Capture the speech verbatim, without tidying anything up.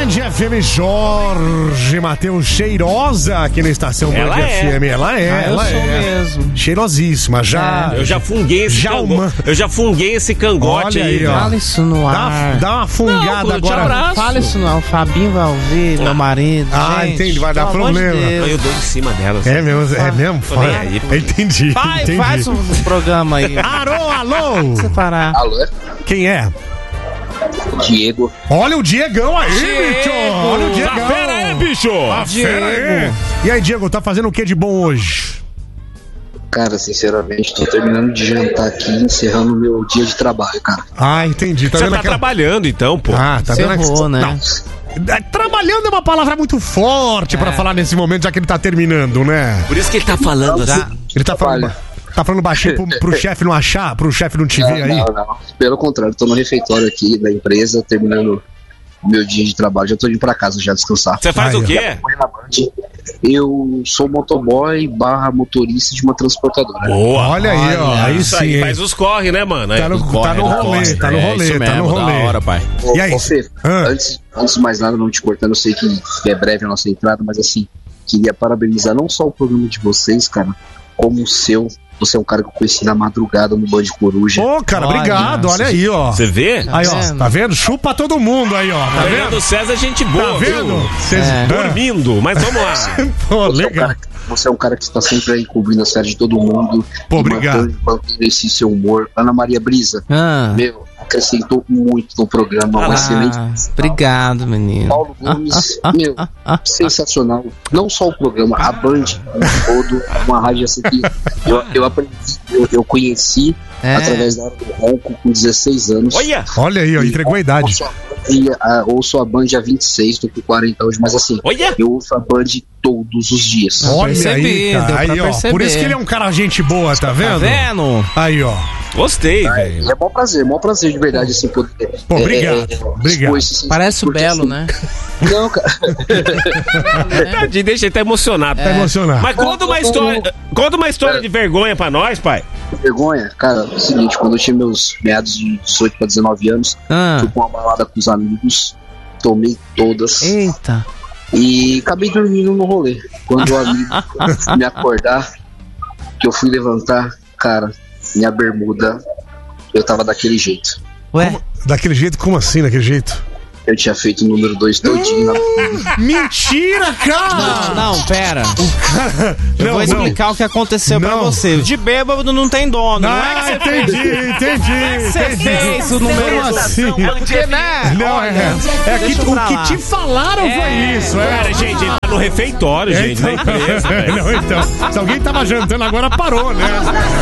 Band F M, Jorge Matheus, cheirosa aqui na estação Band Ela é. F M. Ela é, Ah, ela eu sou é. mesmo. Cheirosíssima, já. Eu já funguei esse Já cangote. uma- Eu já funguei esse cangote Olha aí, aí, ó. velho. Fala isso no Dá, ar. dá uma fungada Não, eu te agora. abraço. Fala isso não. O Fabinho vai ouvir, meu marido. Ah, gente, entendi, vai dar pelo amor de problema. Deus. Eu dou em cima delas. É mesmo, é mesmo? Tô nem aí, pô. Entendi, Vai, entendi. faz um programa aí. Alô, alô! Separar. Alô? Quem é? Diego. Olha o Diegão aí, bicho! Olha o Diegão! Tá fera aí, bicho! Tá fera aí. E aí, Diego, tá fazendo o que de bom hoje? Cara, sinceramente, tô terminando de jantar aqui, encerrando meu dia de trabalho, cara. Ah, entendi. Tá Você vendo tá aquela... trabalhando então, pô. Ah, tá vendo Ferrou, aquela- né? Não. É, trabalhando é uma palavra muito forte pra falar nesse momento, já que ele tá terminando, né? Por isso que ele tá falando assim. Já. Ele tá falando, Trabalha. tá falando baixinho pro, pro chefe não achar, pro chefe não te ver aí. Não, não. Pelo contrário, tô no refeitório aqui da empresa, terminando o meu dia de trabalho. Já tô indo pra casa já descansar. Você faz Aí, o ó. quê? Eu sou motoboy barra motorista de uma transportadora. Boa. Olha aí, ó. Olha, Aí Isso sim, aí, hein? faz os corre, né, mano? Tá no, Os tá corre, no né? rolê, tá no É, rolê, isso tá no mesmo, rolê. Da hora, pai. Ô, E aí? ô, Fê, Ah. antes, antes de mais nada, não te cortando, eu sei que é breve a nossa entrada, mas assim, queria parabenizar não só o programa de vocês, cara, como o seu. Você é um cara que eu conheci na madrugada no Band Coruja. Ô, cara, Olha, obrigado, olha aí, ó. Você vê? Aí, ó, vendo? tá vendo? Chupa todo mundo aí, ó. Tá Fernando vendo? César, gente Tá boa, vendo? viu? Vocês É. Dormindo, mas vamos lá. Pô, Você é, um legal. cara, que- você é um cara que está sempre aí cobrindo a série de todo mundo. Pô, e obrigado. Mantendo, mantendo esse seu humor. Ana Maria Brisa, Ah, meu, acrescentou muito no programa. Um Ah, excelente. ah, obrigado, menino. Paulo Gomes, meu, sensacional. Não só o programa, a Band como um todo, uma rádio assim que eu, eu aprendi, eu, eu conheci É. através da hora do ronco com dezesseis anos. Olha! Olha aí, ó, entregou a idade. Ouço a Band, a- ouço a Band há vinte e seis, tô com quarenta hoje, mas assim, Olha! eu ouço a Band todos os dias. Olha percebi, aí, deu cara. pra Aí, ó. perceber. Por isso que ele é um cara gente boa, tá Tá vendo? vendo? Aí, ó. Gostei, E velho. é bom prazer, bom prazer de verdade, assim, poder. Pô, obrigado, obrigado. expor esse- Parece o porque, Belo, assim, né? Não, cara. Tadinho, deixa ele tá emocionado. Tá emocionado. Mas conta uma história. Conta uma história de vergonha pra nós, pai. Vergonha, cara, é o seguinte, quando eu tinha meus meados de dezoito para dezenove anos, Ah, fui pra uma balada com os amigos, tomei todas eita. e acabei dormindo no rolê. Quando o amigo me acordar, que eu fui levantar, cara, minha bermuda, eu tava daquele jeito. Ué, Daquele jeito, como assim, daquele jeito? Eu tinha feito o número dois todinho na... Mentira, cara! não, não, pera. Eu Não, vou explicar o que aconteceu pra Não. você. De bêbado não tem dono, não é que Ah, você entendi, entendi, Você entendi. fez o número Como assim? Porque, né? Não, Olha, é, é que, deixa o pra que lá. te falaram foi É. isso, é. Cara, gente, ele tá no refeitório, gente, na empresa, velho. Não, então, se alguém tava jantando agora, parou, né?